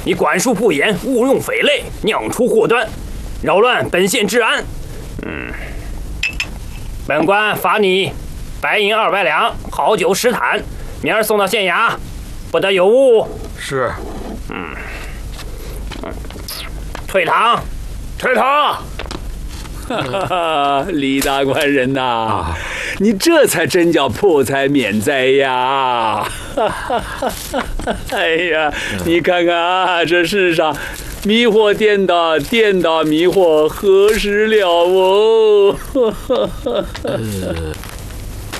你管束不严，误用匪类，酿出祸端，扰乱本县治安。本官罚你白银200两，好酒10坛，明儿送到县衙，不得有误。 是。 退堂， 退堂。 李大官人呐，你这才真叫破财免灾呀！哎呀，你看看啊，这世上迷惑颠倒，颠倒迷惑，何时了哦？